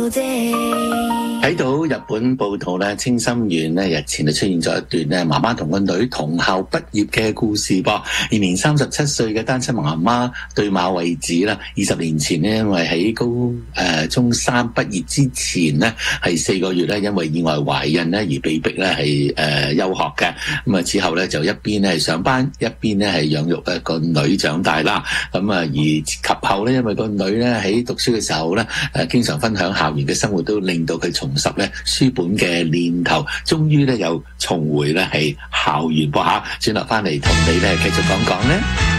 睇到日本報道咧，清心園咧日前就出現咗一段咧媽媽同個女同校畢業嘅故事噃。現年37歲嘅單親媽媽對馬惠子啦，20年前咧因為喺中三畢業之前咧係4個月咧因為意外懷孕咧而被逼咧係休學嘅。咁啊之後咧就一邊咧係上班，一邊咧係養育一個女長大啦。咁啊而及後咧因為個女咧喺讀書嘅時候咧經常分享校園嘅生活，都令到佢重拾咧書本嘅念頭，終於咧又重回咧係校園噃嚇。轉頭翻嚟同你咧繼續講講咧。